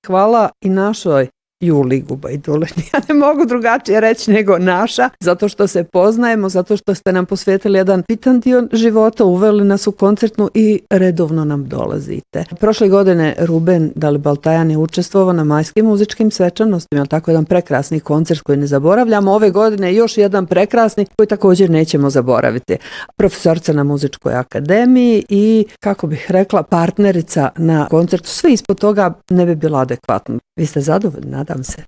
hvala i našoj Juli Gubajdulin. Ja ne mogu drugačije reći nego naša, zato što se poznajemo, zato što ste nam posvetili jedan bitan dio života, uveli nas u koncertnu i redovno nam dolazite. Prošle godine Ruben Dalibaltajan je učestvovao na majskim muzičkim svečanostima, tako jedan prekrasni koncert koji ne zaboravljamo. Ove godine još jedan prekrasni koji također nećemo zaboraviti. Profesorca na muzičkoj akademiji i, kako bih rekla, partnerica na koncertu. Sve ispod toga ne bi bilo adekvatno. Vi ste zadovoljni, nadam se.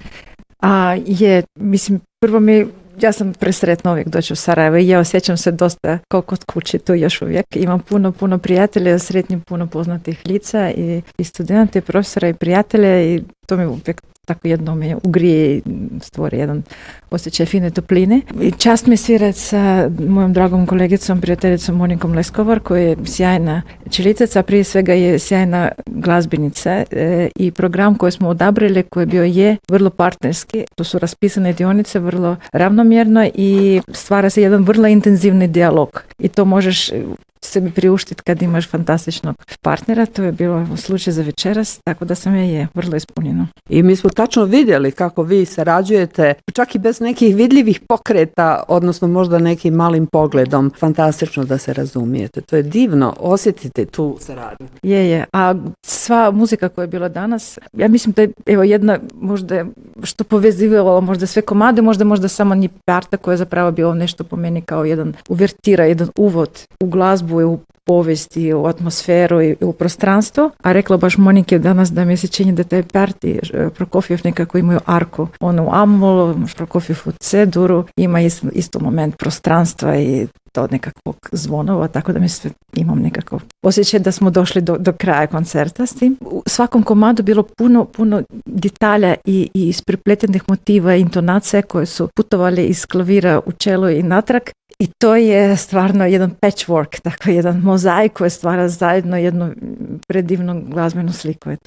Mislim, prvo ja sam presretna uvijek doći u Sarajevo i ja osjećam se dosta kao kod kući tu još uvijek. Imam puno prijatelja, sretnim puno poznatih lica i studente, profesora i prijatelja i to mi uvijek tako jedno me ugrije i stvori jedan osjećaj fine topline. I čast mi je svirati sa mojom dragom kolegicom, prijateljicom Monikom Leskovar, koja je sjajna čilicaca, prije svega je sjajna glazbenica i program koji smo odabrali, koji je vrlo partnerski. To su raspisane dionice vrlo ravnomjerno i stvara se jedan vrlo intenzivni dijalog. I to možeš sebi priuštiti kad imaš fantastičnog partnera. To je bilo slučaj za večeras, tako da sam je vrlo ispunjeno. I mi smo tačno vidjeli kako vi sarađujete, čak i bez nekih vidljivih pokreta, odnosno možda nekim malim pogledom. Fantastično da se razumijete. To je divno osjetiti tu saradnju. Je. A sva muzika koja je bila danas, ja mislim da je jedna možda što povezivalo možda sve komade, možda samo ni parta koja je zapravo bio nešto po meni kao jedan uvertira, jedan uvod u glazbu, u povijesti, u atmosferu i u prostranstvo. A rekla baš Monike danas da mi se čini da taj part i Prokofjev nekako imaju arku. On u Amolu, Prokofjev u C-duru ima isto moment prostranstva i to nekakvog zvonova, tako da imam nekako osjećaj da smo došli do kraja koncerta s tim. U svakom komadu bilo puno detalja i isprepletenih motiva i intonacija koje su putovali iz klavira u čelo i natrag. I to je stvarno jedan patchwork, tako jedan mozaik koji stvara zajedno jednu predivnu glazbenu sliku.